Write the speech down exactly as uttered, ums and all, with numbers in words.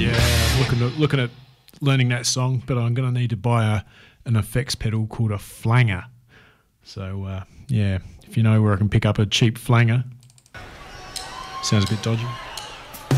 Yeah, looking at, looking at learning that song, but I'm going to need to buy a an effects pedal called a flanger. So, uh, yeah, if you know where I can pick up a cheap flanger, sounds a bit dodgy.